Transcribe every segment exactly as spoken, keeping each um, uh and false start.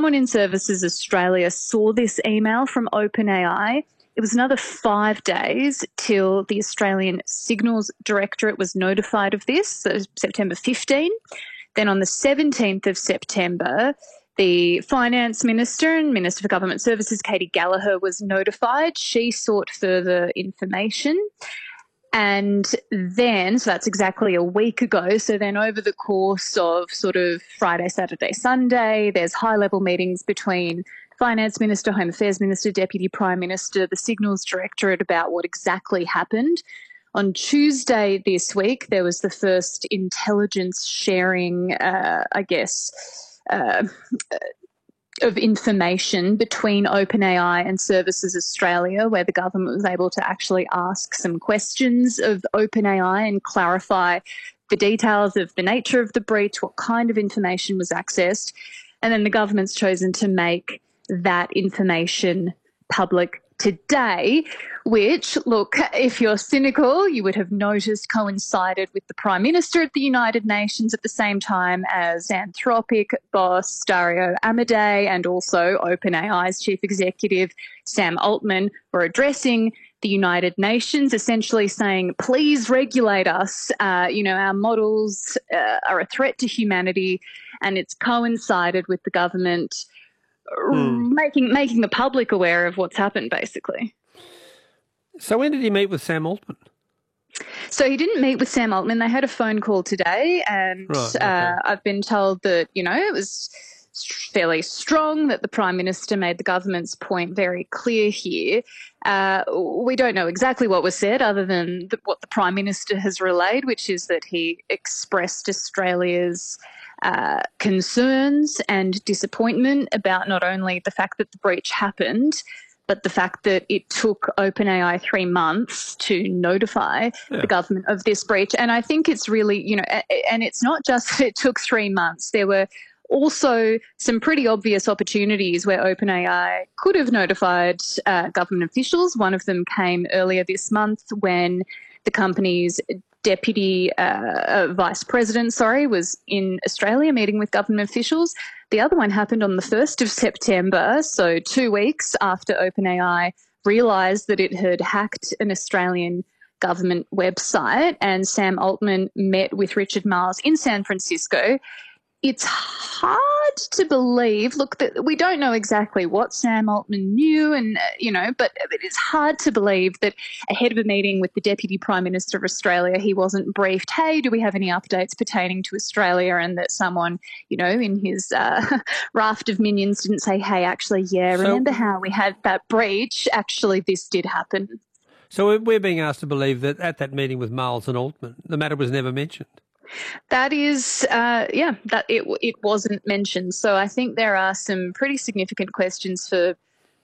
someone in Services Australia saw this email from OpenAI, it was another five days till the Australian Signals Directorate was notified of this, so September fifteenth. Then on the seventeenth of September, the Finance Minister and Minister for Government Services, Katie Gallagher, was notified. She sought further information. And then, so that's exactly a week ago, so then over the course of sort of Friday, Saturday, Sunday, there's high-level meetings between Finance Minister, Home Affairs Minister, Deputy Prime Minister, the Signals Directorate about what exactly happened. On Tuesday this week, there was the first intelligence sharing, uh, I guess, uh, of information between OpenAI and Services Australia, where the government was able to actually ask some questions of OpenAI and clarify the details of the nature of the breach, what kind of information was accessed. And then the government's chosen to make that information public today, which, look, if you're cynical, you would have noticed coincided with the Prime Minister at the United Nations at the same time as Anthropic boss Dario Amodei and also OpenAI's chief executive Sam Altman were addressing the United Nations, essentially saying, please regulate us. Uh, you know, our models uh, are a threat to humanity, and it's coincided with the government Mm. making making the public aware of what's happened, basically. So when did he meet with Sam Altman? So he didn't meet with Sam Altman. They had a phone call today, and right, okay. uh, I've been told that, you know, it was fairly strong, that the Prime Minister made the government's point very clear here. Uh, we don't know exactly what was said other than the, what the Prime Minister has relayed, which is that he expressed Australia's Uh, concerns and disappointment about not only the fact that the breach happened, but the fact that it took OpenAI three months to notify yeah. the government of this breach. And I think it's really, you know, and it's not just that it took three months. There were also some pretty obvious opportunities where OpenAI could have notified uh, government officials. One of them came earlier this month when the company's Deputy uh, uh, Vice President, sorry, was in Australia meeting with government officials. The other one happened on the first of September, so two weeks after OpenAI realised that it had hacked an Australian government website, and Sam Altman met with Richard Marles in San Francisco. It's hard to believe, look, that we don't know exactly what Sam Altman knew, and, uh, you know, but it's hard to believe that ahead of a meeting with the Deputy Prime Minister of Australia, he wasn't briefed, hey, do we have any updates pertaining to Australia? And that someone, you know, in his uh, raft of minions didn't say, hey, actually, yeah, so, remember how we had that breach? Actually, this did happen. So we're being asked to believe that at that meeting with Marles and Altman, the matter was never mentioned. That is, uh, yeah, that it it wasn't mentioned. So I think there are some pretty significant questions for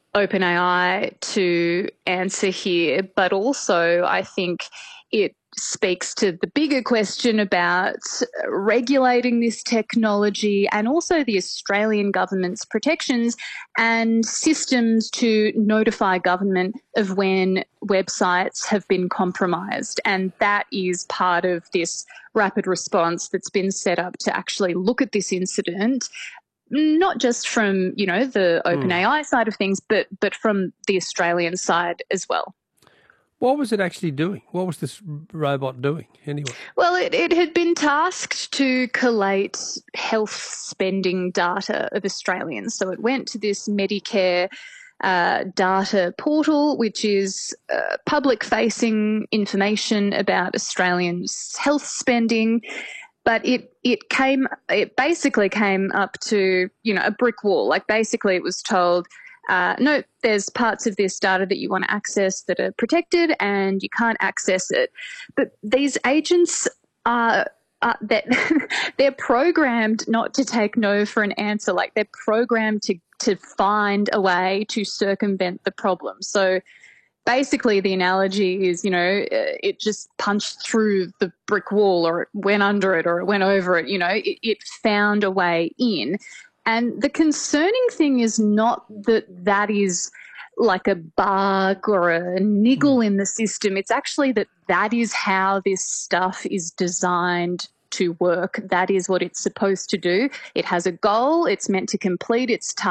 OpenAI to answer here, but also I think it speaks to the bigger question about regulating this technology and also the Australian government's protections and systems to notify government of when websites have been compromised. And that is part of this rapid response that's been set up to actually look at this incident, not just from, you know, the OpenAI mm. side of things, but but from the Australian side as well. What was it actually doing? What was this robot doing anyway? Well, it, it had been tasked to collate health spending data of Australians. So it went to this Medicare uh, data portal, which is uh, public-facing information about Australians' health spending. But it it came it basically came up to, you know, a brick wall. Like basically it was told, Uh, no, there's parts of this data that you want to access that are protected and you can't access it. But these agents are, are that they're programmed not to take no for an answer. Like they're programmed to, to find a way to circumvent the problem. So basically the analogy is, you know, it just punched through the brick wall, or it went under it, or it went over it. You know, it, it found a way in. And the concerning thing is not that that is like a bug or a niggle in the system. It's actually that that is how this stuff is designed to work. That is what it's supposed to do. It has a goal. It's meant to complete its task.